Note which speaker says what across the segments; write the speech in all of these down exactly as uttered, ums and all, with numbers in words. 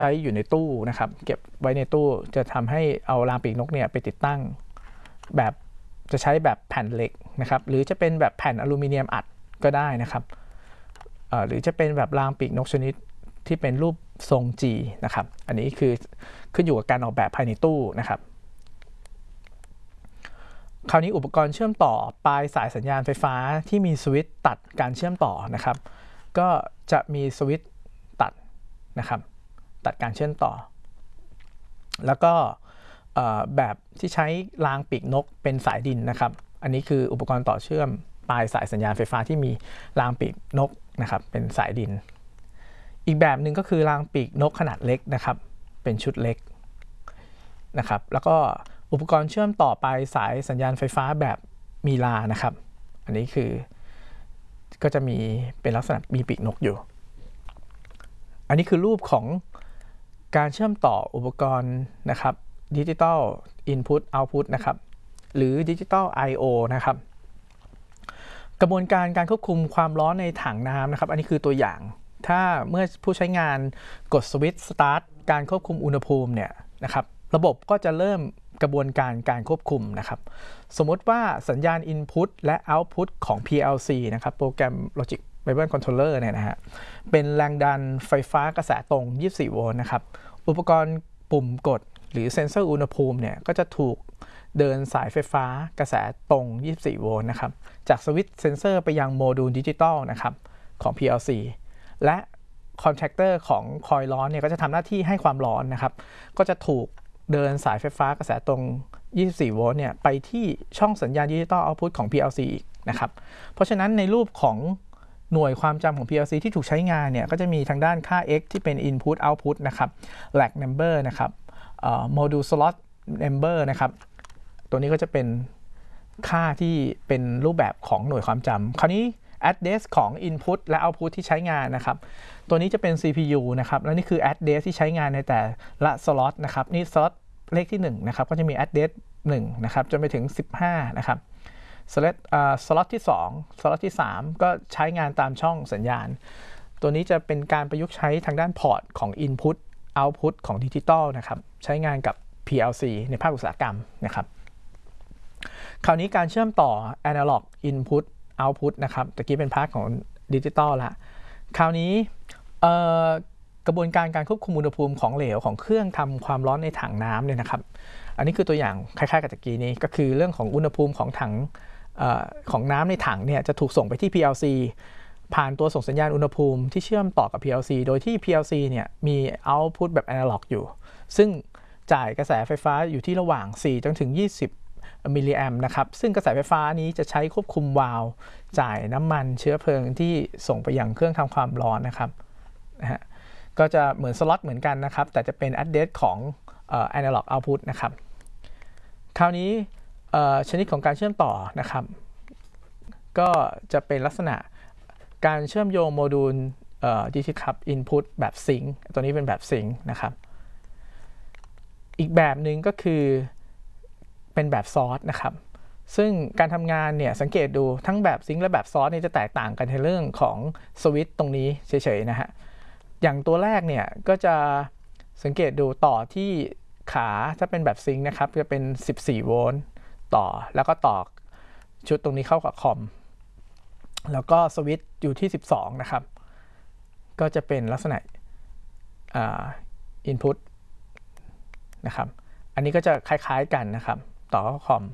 Speaker 1: ใช้อยู่ในตู้นะครับเก็บไว้ในตู้จะทำให้เอารางปีกนกเนี่ยไปติดตั้งแบบจะใช้แบบแผ่นเหล็กนะครับหรือจะเป็นแบบแผ่นอลูมิเนียมอัดก็ได้นะครับหรือจะเป็นแบบรางปีกนกชนิดที่เป็นรูปทรง G นะครับอันนี้คือขึ้นอยู่กับการออกแบบภายในตู้นะครับคราวนี้อุปกรณ์เชื่อมต่อปลายสายสัญญาณไฟฟ้าที่มีสวิตช์ตัดการเชื่อมต่อนะครับก็จะมีสวิตช์ตัดนะครับตัดการเชื่อมต่อแล้วก็แบบที่ใช้รางปีกนกเป็นสายดินนะครับอันนี้คืออุปกรณ์ต่อเชื่อมปลายสายสัญญาณไฟฟ้าที่มีรางปีกนกนะครับเป็นสายดินอีกแบบหนึ่งก็คือรางปีกนกขนาดเล็กนะครับเป็นชุดเล็กนะครับแล้วก็อุปกรณ์เชื่อมต่อปลายสายสัญญาณไฟฟ้าแบบมีลานะครับอันนี้คือก็จะมีเป็นลักษณะมีปีกนกอยู่อันนี้คือรูปของการเชื่อมต่ออุปกรณ์นะครับดิจิตอลอินพุตเอาท์พุตนะครับหรือดิจิตอล ไอ โอ นะครับกระบวนการการควบคุมความร้อนในถังน้ำนะครับอันนี้คือตัวอย่างถ้าเมื่อผู้ใช้งานกดสวิตช์สตาร์ทการควบคุมอุณหภูมิเนี่ยนะครับระบบก็จะเริ่มกระบวนการการควบคุมนะครับสมมติว่าสัญญาณ Input และ Output ของ พี แอล ซี นะครับโปรแกรม Logic Label Controller เนี่ยนะฮะเป็นแรงดันไฟฟ้ากระแสตรงยี่สิบสี่โวลต์นะครับอุปกรณ์ปุ่มกดหรือเซ็นเซอร์อุณหภูมิเนี่ยก็จะถูกเดินสายไฟฟ้ากระแสตรงยี่สิบสี่โวลต์นะครับจากสวิตช์เซ็นเซอร์ไปยังโมดูลดิจิตอลนะครับของ พี แอล ซี และคอนแทคเตอร์ของคอยล์ร้อนเนี่ยก็จะทำหน้าที่ให้ความร้อนนะครับก็จะถูกเดินสายไฟฟ้ากระแสตรงยี่สิบสี่โวลต์เนี่ยไปที่ช่องสัญญาณดิจิตอลเอาท์พุตของ พี แอล ซี อีกนะครับเพราะฉะนั้นในรูปของหน่วยความจำของ พี แอล ซี ที่ถูกใช้งานเนี่ยก็จะมีทางด้านค่า x ที่เป็น input output นะครับ lag number นะครับ module slot number นะครับตัวนี้ก็จะเป็นค่าที่เป็นรูปแบบของหน่วยความจำคราวนี้ address ของ input และ output ที่ใช้งานนะครับตัวนี้จะเป็น ซี พี ยู นะครับแล้วนี่คือ address ที่ใช้งานในแต่ละ slot นะครับนี่ slot เลขที่หนึ่งนะครับก็จะมี address หนึ่งนะครับจนไปถึงสิบห้านะครับสล็อตสล็อตที่สองสล็อตที่สามก็ใช้งานตามช่องสัญญาณตัวนี้จะเป็นการประยุกต์ใช้ทางด้านพอร์ตของ Input Output ของดิจิตอลนะครับใช้งานกับ พี แอล ซี ในภาคอุตสาหกรรมนะครับคราวนี้การเชื่อมต่อ Analog Input Output นะครับตะกี้เป็นพาร์ทของดิจิตอลละคราวนี้กระบวนการการควบคุมอุณหภูมิของเหลวของเครื่องทำความร้อนในถังน้ำเนี่ยนะครับอันนี้คือตัวอย่างคล้ายๆกับตะกี้นี้ก็คือเรื่องของอุณหภูมิของถังของน้ำในถังเนี่ยจะถูกส่งไปที่ พี แอล ซี ผ่านตัวส่งสัญญาณอุณหภูมิที่เชื่อมต่อกับ พี แอล ซี โดยที่ พี แอล ซี เนี่ยมี output แบบ analog อยู่ซึ่งจ่ายกระแสไฟฟ้าอยู่ที่ระหว่างสี่จนถึงยี่สิบมิลลิแอมป์นะครับซึ่งกระแสไฟฟ้านี้จะใช้ควบคุมวาล์วจ่ายน้ำมันเชื้อเพลิงที่ส่งไปยังเครื่องทำความร้อนนะครับนะฮะก็จะเหมือนสล็อตเหมือนกันนะครับแต่จะเป็น address ของ analog output นะครับคราวนี้ชนิดของการเชื่อมต่อนะครับก็จะเป็นลักษณะการเชื่อมโยงโมดูลดิจิทัลอินพุตแบบซิงค์ตัวนี้เป็นแบบซิงค์นะครับอีกแบบหนึ่งก็คือเป็นแบบซอร์สนะครับซึ่งการทำงานเนี่ยสังเกตดูทั้งแบบซิงค์และแบบซอร์สเนี่ยจะแตกต่างกันในเรื่องของสวิตช์ตรงนี้เฉยๆนะฮะอย่างตัวแรกเนี่ยก็จะสังเกตดูต่อที่ขาถ้าเป็นแบบซิงค์นะครับจะเป็นสิบสี่โวลต์ต่อแล้วก็ต่อชุดตรงนี้เข้ากับคอมแล้วก็สวิตช์อยู่ที่สิบสองนะครับก็จะเป็นลักษณะอ่า input นะครับอันนี้ก็จะคล้ายๆกันนะครับต่อเข้าคอม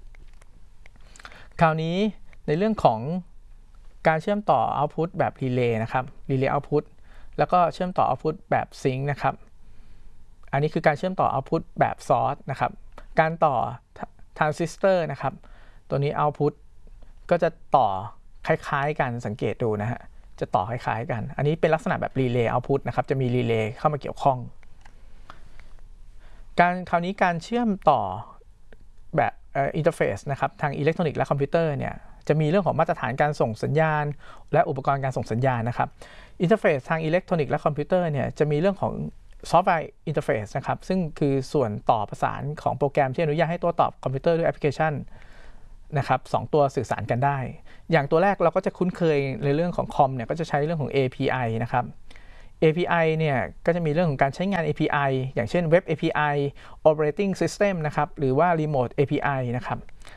Speaker 1: คราวนี้ในเรื่องของการเชื่อมต่อ output แบบ relay นะครับ relay output แล้วก็เชื่อมต่อ output แบบ sync นะครับอันนี้คือการเชื่อมต่อ output แบบ source นะครับการต่อ transistor นะครับตัวนี้ output ก็จะต่อคล้ายๆกันสังเกตดูนะฮะจะต่อคล้ายๆกันอันนี้เป็นลักษณะแบบ relay output นะครับจะมี relay เข้ามาเกี่ยวข้องการคราวนี้การเชื่อมต่อแบบอินเทอร์เฟซนะครับทางอิเล็กทรอนิกส์และคอมพิวเตอร์เนี่ยจะมีเรื่องของมาตรฐานการส่งสัญญาณและอุปกรณ์การส่งสัญญาณนะครับอินเทอร์เฟซทางอิเล็กทรอนิกส์และคอมพิวเตอร์เนี่ยจะมีเรื่องของซอฟต์แวร์อินเทอร์เฟซนะครับซึ่งคือส่วนต่อประสานของโปรแกรมที่อนุญาตให้ตัวตอบคอมพิวเตอร์ด้วยแอปพลิเคชันนะครับสองตัวสื่อสารกันได้อย่างตัวแรกเราก็จะคุ้นเคยในเรื่องของคอมเนี่ยก็จะใช้เรื่องของ เอ พี ไอ นะครับเอ พี ไอ เนี่ยก็จะมีเรื่องของการใช้งาน เอ พี ไอ อย่างเช่น Web เอ พี ไอ Operating System นะครับหรือว่า Remote เอ พี ไอ นะครับ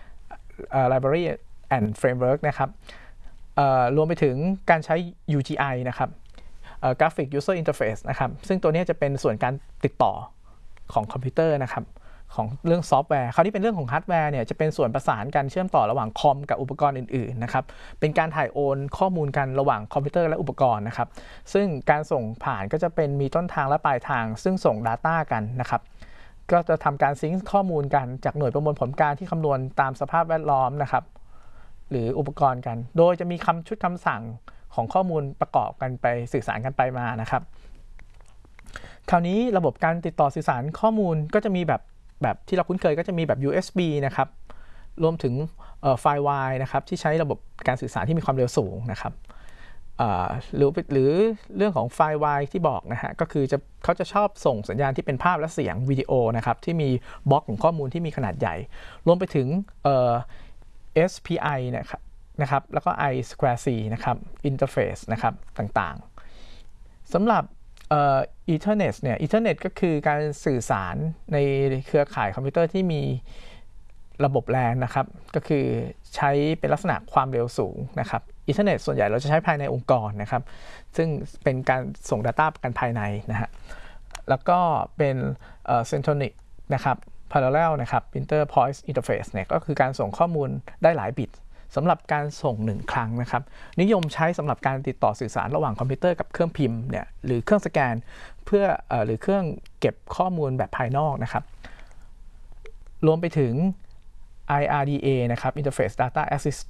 Speaker 1: uh, Library and Framework นะครับรวมไปถึงการใช้ ยู จี ไอ นะครับ uh, Graphic User Interface นะครับซึ่งตัวนี้จะเป็นส่วนการติดต่อของคอมพิวเตอร์นะครับของเรื่องซอฟต์แวร์คราวนี้เป็นเรื่องของฮาร์ดแวร์เนี่ยจะเป็นส่วนประสานกันเชื่อมต่อระหว่างคอมกับอุปกรณ์อื่นๆนะครับเป็นการถ่ายโอนข้อมูลกันระหว่างคอมพิวเตอร์และอุปกรณ์นะครับซึ่งการส่งผ่านก็จะเป็นมีต้นทางและปลายทางซึ่งส่ง Data กันนะครับก็จะทำการซิงค์ข้อมูลกันจากหน่วยประมวลผลการที่คำนวณตามสภาพแวดล้อมนะครับหรืออุปกรณ์กันโดยจะมีคำชุดคำสั่งของข้อมูลประกอบกันไปสื่อสารกันไปมานะครับคราวนี้ระบบการติดต่อสื่อสารข้อมูลก็จะมีแบบแบบที่เราคุ้นเคยก็จะมีแบบ ยู เอส บี นะครับรวมถึงไฟล์ วาย นะครับที่ใช้ระบบการสื่อสารที่มีความเร็วสูงนะครับหรือหรือเรื่องของไฟล์ วาย ที่บอกนะฮะก็คือจะเขาจะชอบส่งสัญญาณที่เป็นภาพและเสียงวิดีโอนะครับที่มีบล็อกของข้อมูลที่มีขนาดใหญ่รวมไปถึง เอส พี ไอ นะครับนะครับแล้วก็ I Square C นะครับ Interface นะครับต่างๆสำหรับเอ่อ Ethernet เนี่ย Ethernet ก็คือการสื่อสารในเครือข่ายคอมพิวเตอร์ที่มีระบบ แลน นะครับก็คือใช้เป็นลักษณะความเร็วสูงนะครับ Ethernet ส่วนใหญ่เราจะใช้ภายในองค์กรนะครับซึ่งเป็นการส่ง Data กันภายในนะฮะแล้วก็เป็นเอ่อ Synchronic นะครับ Parallel นะครับ Inter-Point Interface เนี่ยก็คือการส่งข้อมูลได้หลายบิตสำหรับการส่งหนึ่งครั้งนะครับนิยมใช้สำหรับการติดต่อสื่อสารระหว่างคอมพิวเตอร์กับเครื่องพิมพ์เนี่ยหรือเครื่องสแกนเพื่อเอ่อหรือเครื่องเก็บข้อมูลแบบภายนอกนะครับรวมไปถึง ไอ อาร์ ดี เอ นะครับ Interface Data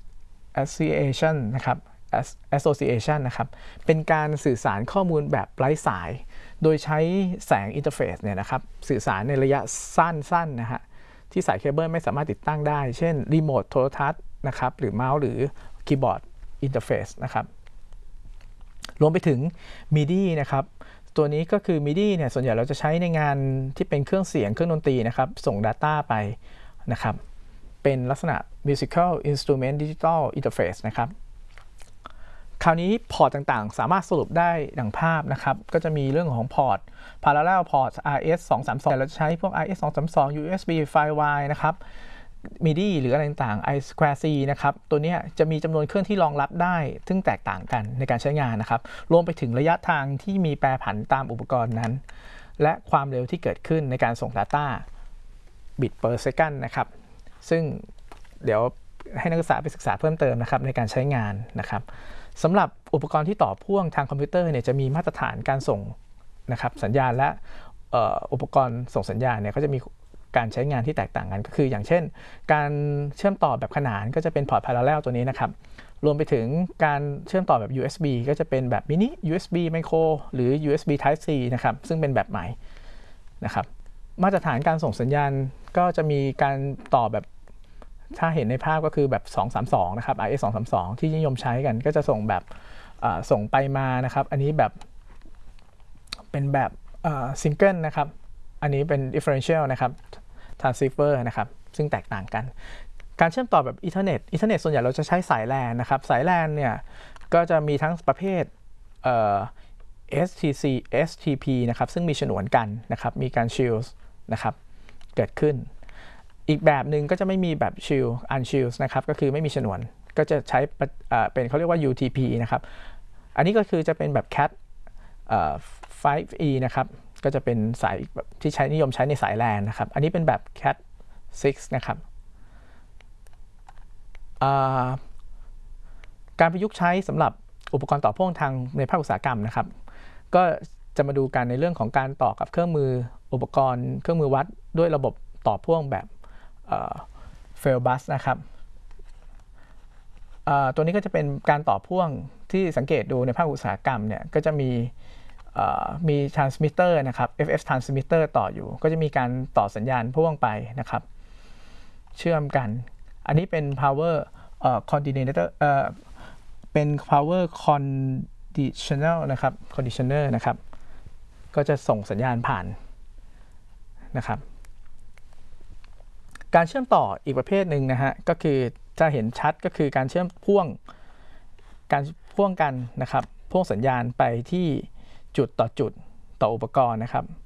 Speaker 1: Association นะครับ Association นะครับเป็นการสื่อสารข้อมูลแบบไร้สายโดยใช้แสงอินเทอร์เฟซเนี่ยนะครับสื่อสารในระยะสั้นๆนะฮะที่สายเคเบิลไม่สามารถติดตั้งได้เช่นรีโมทโทรทัศน์นะครับหรือเมาส์หรือคีย์บอร์ดอินเทอร์เฟซนะครับรวมไปถึง มิดี นะครับตัวนี้ก็คือ มิดี เนี่ยส่วนใหญ่เราจะใช้ในงานที่เป็นเครื่องเสียงเครื่องดนตรีนะครับส่ง Data ไปนะครับเป็นลักษณะ Musical Instrument Digital Interface นะครับคราวนี้พอร์ตต่างๆสามารถสรุปได้ดังภาพนะครับก็จะมีเรื่องของพอร์ต Parallel Port อาร์ เอส สองสามสองเราจะใช้พวก อาร์ เอส สองสามสอง ยู เอส บี ไฟล์ วาย นะครับ มิดี หรืออะไรต่างๆ I Square C นะครับตัวนี้จะมีจำนวนเครื่องที่รองรับได้ซึ่งแตกต่างกันในการใช้งานนะครับรวมไปถึงระยะทางที่มีแปรผันตามอุปกรณ์นั้นและความเร็วที่เกิดขึ้นในการส่ง Data bit per second นะครับซึ่งเดี๋ยวให้นักศึกษาไปศึกษาเพิ่มเติมนะครับในการใช้งานนะครับสำหรับอุปกรณ์ที่ต่อพ่วงทางคอมพิวเตอร์เนี่ยจะมีมาตรฐานการส่งนะครับสัญญาณและอุปกรณ์ส่งสัญญาณเนี่ยก็จะมีการใช้งานที่แตกต่างกันก็คืออย่างเช่นการเชื่อมต่อแบบขนานก็จะเป็นพอร์ต Parallel ตัวนี้นะครับรวมไปถึงการเชื่อมต่อแบบ ยู เอส บี ก็จะเป็นแบบมินิ ยู เอส บี Micro หรือ ยู เอส บี Type C นะครับซึ่งเป็นแบบใหม่นะครับมาตรฐานการส่งสัญญาณก็จะมีการต่อแบบถ้าเห็นในภาพก็คือแบบสองสามสองนะครับ อาร์ เอส สองสามสองที่นิยมใช้กันก็จะส่งแบบส่งไปมานะครับอันนี้แบบเป็นแบบซิงเกิลนะครับอันนี้เป็น differential นะครับ transceiver นะครับซึ่งแตกต่างกันการเชื่อมต่อแบบ Ethernet Ethernet ส่วนใหญ่เราจะใช้สาย แลน นะครับสาย แลน เนี่ยก็จะมีทั้งประเภท เอส ที ซี เอส ที พี นะครับซึ่งมีฉนวนกันนะครับมีการ shield นะครับเกิดขึ้นอีกแบบหนึ่งก็จะไม่มีแบบ shield unshield นะครับก็คือไม่มีฉนวนก็จะใช้เป็นเขาเรียกว่า ยู ที พี นะครับอันนี้ก็คือจะเป็นแบบ แคท ไฟว์ อี นะครับก็จะเป็นสายที่ใช้นิยมใช้ในสาย แลน นะครับอันนี้เป็นแบบ แคท ซิกซ์ นะครับการประยุกต์ใช้สำหรับอุปกรณ์ต่อพ่วงทางในภาคอุตสาหกรรมนะครับก็จะมาดูกันในเรื่องของการต่อกับเครื่องมืออุปกรณ์เครื่องมือวัดด้วยระบบต่อพ่วงแบบเฟลบัสนะครับตัวนี้ก็จะเป็นการต่อพ่วงที่สังเกตดูในภาคอุตสาหกรรมเนี่ยก็จะมีมี transmitter นะครับ เอฟ เอฟ transmitter ต่ออยู่ก็จะมีการต่อสัญญาณพ่วงไปนะครับเชื่อมกันอันนี้เป็น power coordinator เป็น power conditional นะครับ conditioner นะครับก็จะส่งสัญญาณผ่านนะครับการเชื่อมต่ออีกประเภทหนึ่งนะฮะก็คือจะเห็นชัดก็คือการเชื่อมพ่วงการพ่วงกันนะครับพ่วงสัญญาณไปที่จุดต่อจุดต่ออุปกรณ์นะครับ